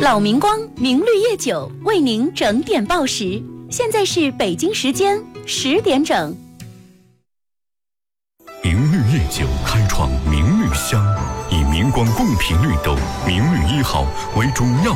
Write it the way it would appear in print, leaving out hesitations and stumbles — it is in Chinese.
老明光明绿叶酒为您整点报时，现在是北京时间10点整。 明绿叶酒开创明绿香，以明光贡品绿豆明绿1号为主要